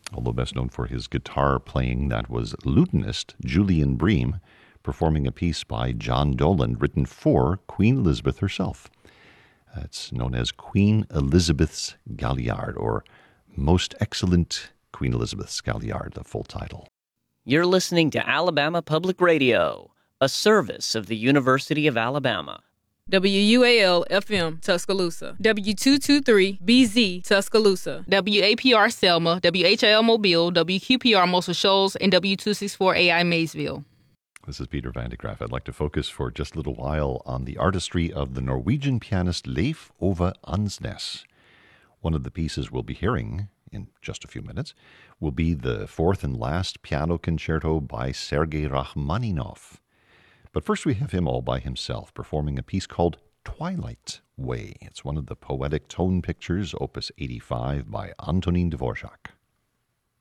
although best known for his guitar playing. That was lutenist Julian Bream performing a piece by John Dolan written for Queen Elizabeth herself. It's known as Queen Elizabeth's Galliard, or Most Excellent Queen Elizabeth's Galliard, the full title. You're listening to Alabama Public Radio, a service of the University of Alabama. WUAL-FM, Tuscaloosa. W223-BZ, Tuscaloosa. WAPR Selma, WHIL Mobile, WQPR Muscle Shoals, and W264AI Maysville. This is Peter Van de Graaf. I'd like to focus for just a little while on the artistry of the Norwegian pianist Leif Ove Ansnes. One of the pieces we'll be hearing in just a few minutes will be the fourth and last piano concerto by Sergei Rachmaninoff. But first we have him all by himself, performing a piece called Twilight Way. It's one of the poetic tone pictures, opus 85, by Antonin Dvorak.